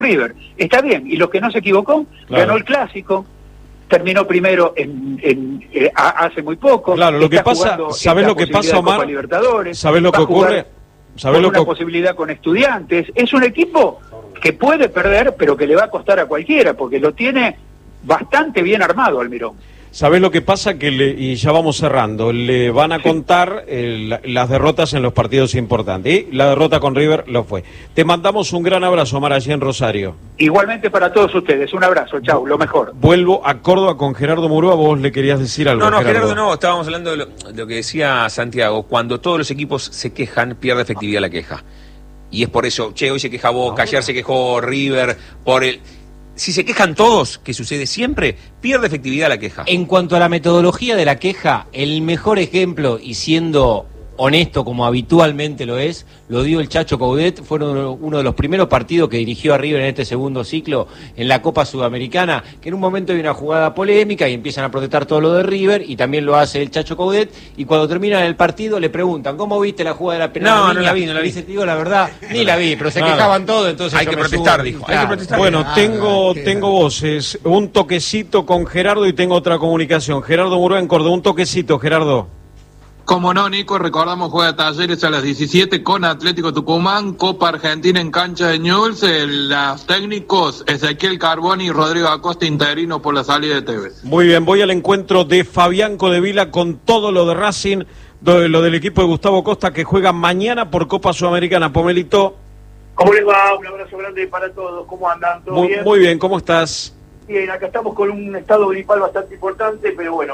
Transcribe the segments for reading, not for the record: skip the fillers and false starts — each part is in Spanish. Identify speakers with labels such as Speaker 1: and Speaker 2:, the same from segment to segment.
Speaker 1: River. Está bien, y lo que no se equivocó,
Speaker 2: claro,
Speaker 1: ganó el Clásico, terminó primero hace muy poco.
Speaker 2: Claro, lo que pasa, ¿sabés lo que pasa, Omar? ¿Sabés lo que ocurre? ¿Sabés lo que
Speaker 1: posibilidad con Estudiantes? Es un equipo que puede perder, pero que le va a costar a cualquiera, porque lo tiene bastante bien armado Almirón.
Speaker 2: ¿Sabés lo que pasa? Y ya vamos cerrando, le van a contar las derrotas en los partidos importantes. Y la derrota con River lo fue. Te mandamos un gran abrazo, Omar, allí en Rosario.
Speaker 1: Igualmente para todos ustedes, un abrazo, chau, lo mejor.
Speaker 2: Vuelvo a Córdoba con Gerardo Murúa, vos le querías decir algo.
Speaker 3: No, Gerardo, no, estábamos hablando de lo que decía Santiago, cuando todos los equipos se quejan, pierde efectividad la queja. Y es por eso, hoy se queja Boca, ayer se quejó River, si se quejan todos, que sucede siempre, pierde efectividad la queja.
Speaker 4: En cuanto a la metodología de la queja, el mejor ejemplo, y siendo honesto como habitualmente lo es, lo dio el Chacho Coudet. Fueron uno de los primeros partidos que dirigió a River en este segundo ciclo en la Copa Sudamericana, que en un momento hay una jugada polémica y empiezan a protestar todo lo de River, y también lo hace el Chacho Coudet, y cuando termina el partido le preguntan, ¿cómo viste la jugada de la penal?
Speaker 3: No la vi.
Speaker 4: Dice, te digo la verdad, ni la vi, pero se quejaban todos, entonces
Speaker 3: hay que protestar, dijo. Claro. Hay que protestar.
Speaker 2: Bueno, tengo voces, un toquecito con Gerardo y tengo otra comunicación. Gerardo Murúa en Córdoba, un toquecito, Gerardo.
Speaker 5: Como no, Nico, recordamos juega Talleres a las 17 con Atlético Tucumán, Copa Argentina en cancha de Newell's, los técnicos Ezequiel Carboni y Rodrigo Acosta interino por la salida de Tevez.
Speaker 2: Muy bien, voy al encuentro de Fabián Codevila con todo lo de Racing, lo del equipo de Gustavo Costa que juega mañana por Copa Sudamericana. Pomelito.
Speaker 6: ¿Cómo les va? Un abrazo grande para todos, ¿cómo andan? ¿Todo bien?
Speaker 2: Muy bien, ¿cómo estás?
Speaker 6: Bien, acá estamos con un estado gripal bastante importante, pero bueno,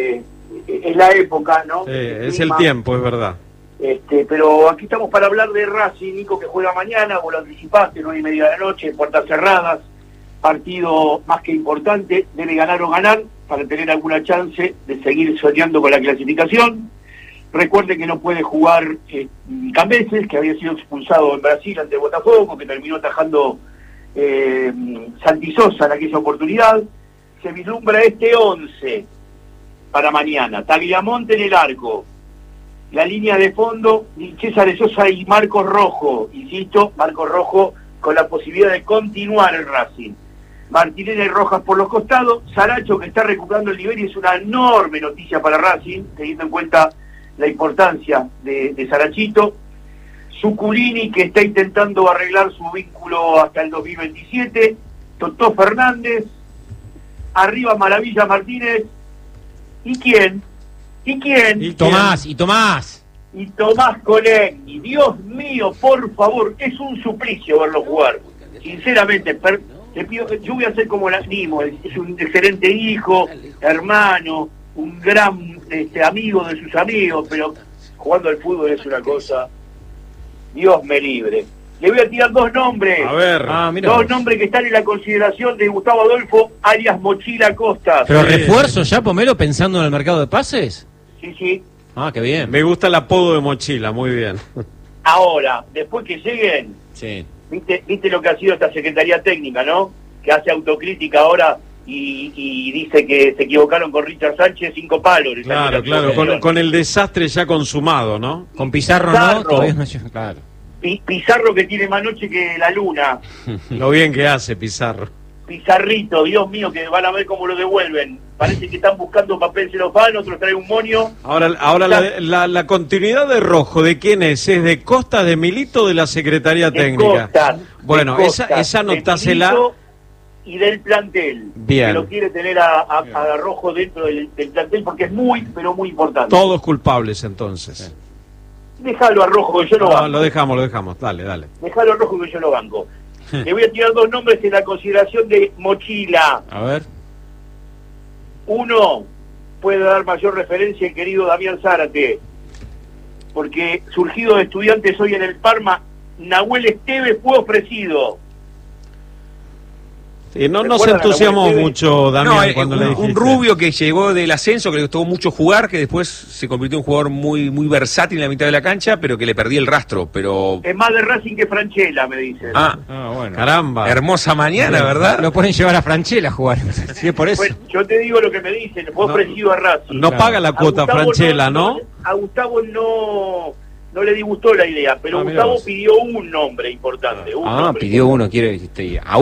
Speaker 6: es la época, ¿no?
Speaker 2: Es el tiempo, es verdad.
Speaker 6: Pero aquí estamos para hablar de Racing, Nico, que juega mañana, vos lo anticipaste, 9:30 de la noche, puertas cerradas, partido más que importante, debe ganar o ganar para tener alguna chance de seguir soñando con la clasificación. Recuerde que no puede jugar Cambeses, que había sido expulsado en Brasil ante Botafogo, que terminó atajando Santi Sosa en aquella oportunidad. Se vislumbra este 11 para mañana. Tagliamonte en el arco. La línea de fondo, César de Sosa y Marcos Rojo. Insisto, Marcos Rojo con la posibilidad de continuar el Racing. Martinelli y Rojas por los costados. Saracho, que está recuperando el nivel, y es una enorme noticia para Racing, teniendo en cuenta la importancia de Sarachito. Zuculini, que está intentando arreglar su vínculo hasta el 2027. Totó Fernández. Arriba Maravilla Martínez. ¿Y quién?
Speaker 4: Y Tomás.
Speaker 6: Y Tomás Colegni. Dios mío, por favor, es un suplicio verlo jugar. Sinceramente, te pido, yo voy a ser como Nimo, es un excelente hijo, hermano, un gran amigo de sus amigos, pero jugando al fútbol es una cosa, Dios me libre. Le voy a tirar dos nombres.
Speaker 2: A ver.
Speaker 6: Dos nombres que están en la consideración de Gustavo Adolfo, alias Mochila Costa.
Speaker 4: ¿Pero refuerzo ya, Pomelo, pensando en el mercado de pases?
Speaker 6: Sí.
Speaker 4: Ah, qué bien.
Speaker 2: Me gusta el apodo de Mochila, muy bien.
Speaker 6: Ahora, después que lleguen,
Speaker 4: sí.
Speaker 6: ¿Viste lo que ha sido esta Secretaría Técnica, no? Que hace autocrítica ahora y dice que se equivocaron con Richard Sánchez 5 palos.
Speaker 2: Claro, con el desastre ya consumado, ¿no?
Speaker 4: Con Pizarro no, todavía no, claro.
Speaker 6: Pizarro, que tiene más noche que la luna.
Speaker 2: Lo bien que hace Pizarro.
Speaker 6: Pizarrito, Dios mío, que van a ver cómo lo devuelven. Parece que están buscando papel celofán, otro trae un moño.
Speaker 2: Ahora la continuidad de Rojo, ¿de quién es? ¿Es de Costas, de Milito, de la Secretaría Técnica? Bueno, esa anotásela.
Speaker 6: Y del plantel.
Speaker 2: Bien.
Speaker 6: Que lo quiere tener a Rojo dentro del plantel porque es muy, pero muy importante.
Speaker 2: Todos culpables, entonces.
Speaker 6: Sí. Déjalo a Rojo, que yo lo banco.
Speaker 2: Lo dejamos, dale.
Speaker 6: Déjalo a Rojo, que yo lo banco. Le voy a tirar dos nombres en la consideración de Mochila.
Speaker 2: A ver.
Speaker 6: Uno, puede dar mayor referencia el querido Damián Zárate, porque surgido de Estudiantes hoy en el Parma, Nahuel Esteves fue ofrecido.
Speaker 2: Sí, no se entusiasmó mucho Damián cuando le dijiste.
Speaker 3: Un rubio que llegó del ascenso, que le costó mucho jugar, que después se convirtió en un jugador muy versátil en la mitad de la cancha, pero que le perdí el rastro. Pero
Speaker 6: es más de Racing que Franchella, me dicen.
Speaker 2: Bueno. Caramba.
Speaker 3: Hermosa mañana, ¿verdad?
Speaker 4: Lo pueden llevar a Franchella a jugar. Sí, es por eso.
Speaker 6: Pues, yo te digo lo que me dicen, fue ofrecido a Racing.
Speaker 2: No paga la cuota Franchella, ¿no?
Speaker 6: A Gustavo no no le disgustó la idea, pero
Speaker 2: mira
Speaker 6: Gustavo
Speaker 2: vos.
Speaker 6: pidió un nombre importante. Un nombre
Speaker 4: pidió
Speaker 6: importante.
Speaker 4: uno, quiere